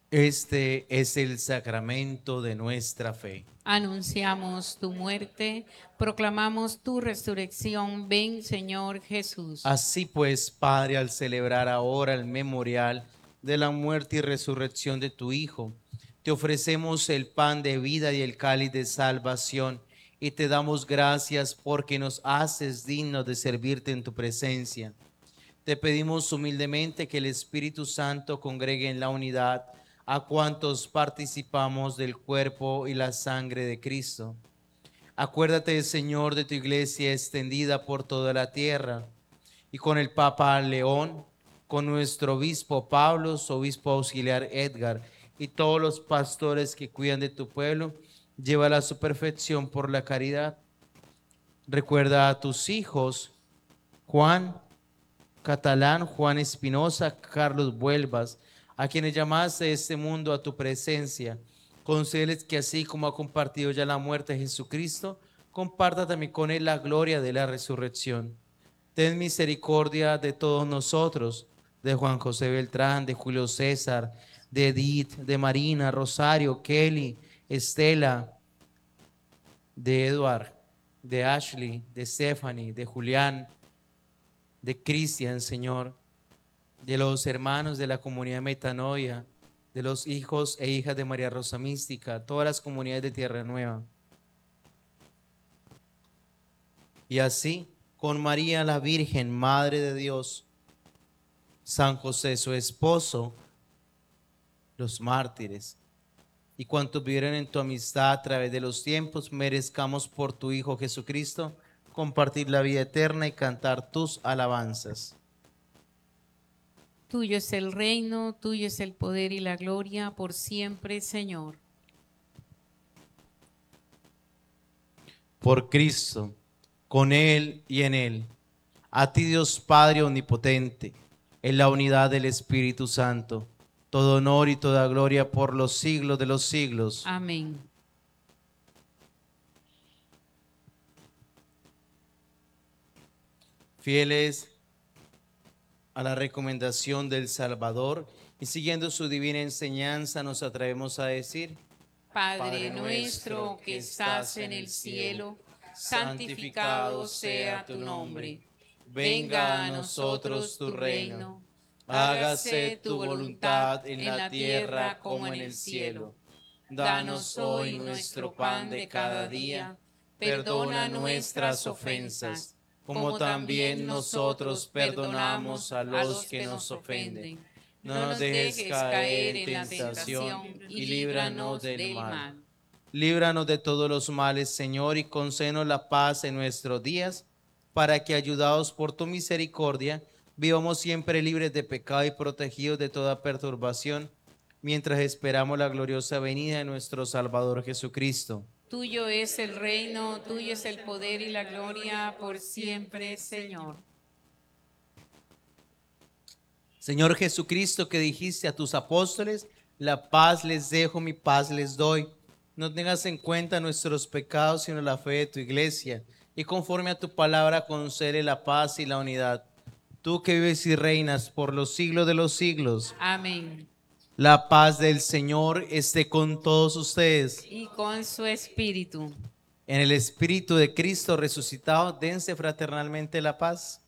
Este es el sacramento de nuestra fe. Anunciamos tu muerte, proclamamos tu resurrección. Ven, Señor Jesús. Así pues, Padre, al celebrar ahora el memorial de la muerte y resurrección de tu Hijo, te ofrecemos el pan de vida y el cáliz de salvación, y te damos gracias porque nos haces dignos de servirte en tu presencia. Te pedimos humildemente que el Espíritu Santo congregue en la unidad a cuantos participamos del cuerpo y la sangre de Cristo. Acuérdate, Señor, de tu iglesia extendida por toda la tierra, y con el Papa León, con nuestro obispo Pablo, su obispo auxiliar Edgar, y todos los pastores que cuidan de tu pueblo, llévala a su perfección por la caridad. Recuerda a tus hijos, Juan Catalán, Juan Espinosa, Carlos Vuelvas, a quienes llamaste de este mundo a tu presencia. Concédeles que así como ha compartido ya la muerte de Jesucristo, comparta también con él la gloria de la resurrección. Ten misericordia de todos nosotros, de Juan José Beltrán, de Julio César, de Edith, de Marina, Rosario, Kelly, Estela, de Edward, de Ashley, de Stephanie, de Julián, de Cristian, Señor, de los hermanos de la comunidad Metanoia, de los hijos e hijas de María Rosa Mística, todas las comunidades de Tierra Nueva. Y así, con María la Virgen, Madre de Dios, San José, su esposo, los mártires, y cuantos vivieron en tu amistad a través de los tiempos, merezcamos por tu Hijo Jesucristo compartir la vida eterna y cantar tus alabanzas. Tuyo es el reino, tuyo es el poder y la gloria por siempre, Señor. Por Cristo, con Él y en Él, a ti Dios Padre Omnipotente, en la unidad del Espíritu Santo, todo honor y toda gloria por los siglos de los siglos. Amén. Fieles a la recomendación del Salvador y siguiendo su divina enseñanza, nos atrevemos a decir: Padre nuestro que estás en el cielo, santificado sea tu nombre. Venga a nosotros tu reino. Hágase tu voluntad en la tierra como en el cielo. Danos hoy nuestro pan de cada día. Perdona nuestras ofensas, como también nosotros perdonamos a los que nos ofenden. No nos dejes caer en la tentación y líbranos del mal. Líbranos de todos los males, Señor, y concédenos la paz en nuestros días, para que, ayudados por tu misericordia, vivamos siempre libres de pecado y protegidos de toda perturbación, mientras esperamos la gloriosa venida de nuestro Salvador Jesucristo. Tuyo es el reino, tuyo es el poder y la gloria por siempre, Señor. Señor Jesucristo, que dijiste a tus apóstoles: la paz les dejo, mi paz les doy. No tengas en cuenta nuestros pecados, sino la fe de tu iglesia. Y conforme a tu palabra, concede la paz y la unidad. Tú que vives y reinas por los siglos de los siglos. Amén. La paz del Señor esté con todos ustedes. Y con su espíritu. En el Espíritu de Cristo resucitado, dense fraternalmente la paz.